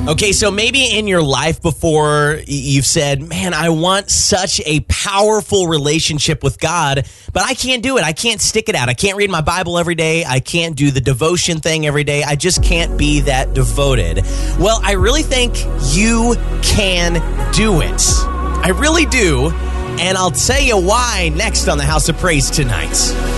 Okay, so maybe in your life before you've said, man, I want such a powerful relationship with God, but I can't do it. I can't stick it out. I can't read my Bible every day. I can't do the devotion thing every day. I just can't be that devoted. Well, I really think you can do it. I really do. And I'll tell you why next on the House of Praise tonight.